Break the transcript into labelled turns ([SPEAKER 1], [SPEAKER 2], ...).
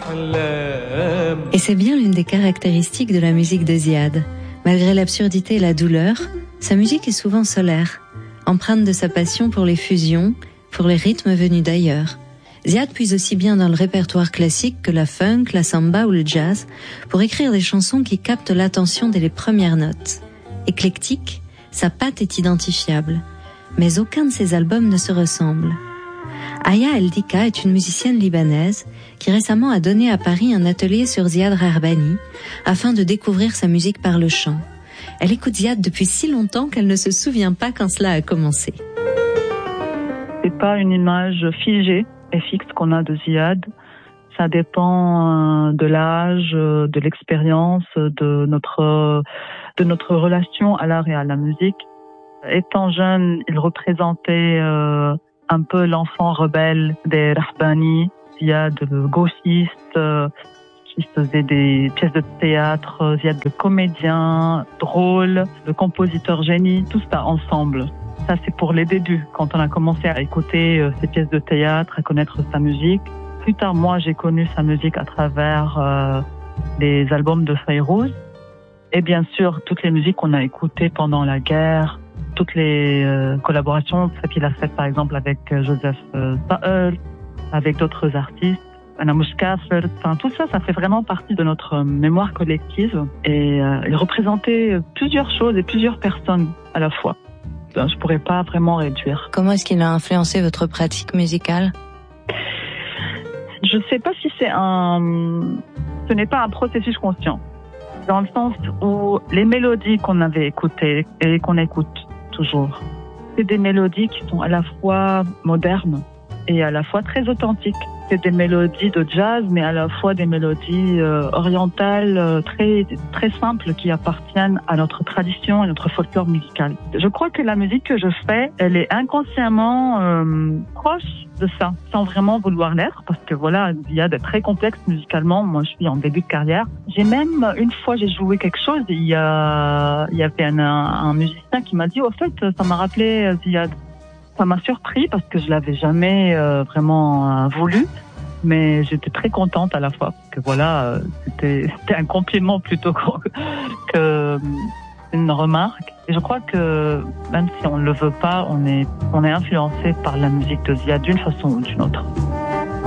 [SPEAKER 1] Et c'est bien l'une des caractéristiques de la musique de Ziad. Malgré l'absurdité et la douleur, sa musique est souvent solaire, empreinte de sa passion pour les fusions, pour les rythmes venus d'ailleurs. Ziad puise aussi bien dans le répertoire classique que la funk, la samba ou le jazz pour écrire des chansons qui captent l'attention dès les premières notes. Éclectique, sa patte est identifiable, mais aucun de ses albums ne se ressemble. Aya El Dika est une musicienne libanaise qui récemment a donné à Paris un atelier sur Ziad Rahbani afin de découvrir sa musique par le chant. Elle écoute Ziad depuis si longtemps qu'elle ne se souvient pas quand cela a commencé.
[SPEAKER 2] C'est pas une image figée et fixe qu'on a de Ziad. Ça dépend de l'âge, de l'expérience, de notre relation à l'art et à la musique. Étant jeune, il représentait un peu l'enfant rebelle des Rahbani. Ziad le gauchiste qui faisait des pièces de théâtre, Ziad le comédien drôle, le compositeur génie, tout ça ensemble. Ça, c'est pour les débuts, quand on a commencé à écouter ses pièces de théâtre, à connaître sa musique. Plus tard, moi, j'ai connu sa musique à travers les albums de Fayrouz. Et bien sûr, toutes les musiques qu'on a écoutées pendant la guerre, toutes les collaborations qu'il a faites, par exemple, avec Joseph Saër, avec d'autres artistes, Anna Mouchkaffer, enfin, tout ça, ça fait vraiment partie de notre mémoire collective. Et il représentait plusieurs choses et plusieurs personnes à la fois. Je pourrais pas vraiment réduire.
[SPEAKER 1] Comment est-ce qu'il a influencé votre pratique musicale ?
[SPEAKER 2] Je sais pas si ce n'est pas un processus conscient. Dans le sens où les mélodies qu'on avait écoutées et qu'on écoute toujours, c'est des mélodies qui sont à la fois modernes et à la fois très authentiques. C'est des mélodies de jazz, mais à la fois des mélodies orientales très très simples qui appartiennent à notre tradition et notre folklore musical. Je crois que la musique que je fais, elle est inconsciemment proche de ça, sans vraiment vouloir l'être, parce que voilà, il y a des très complexes musicalement. Moi, je suis en début de carrière. J'ai même une fois, j'ai joué quelque chose. Il y avait un musicien qui m'a dit, au fait, ça m'a rappelé Ziad. Ça m'a surpris parce que je l'avais jamais vraiment voulu, mais j'étais très contente à la fois parce que voilà, c'était un compliment plutôt que une remarque. Et je crois que même si on ne le veut pas, on est influencé par la musique de Ziad d'une façon ou d'une autre.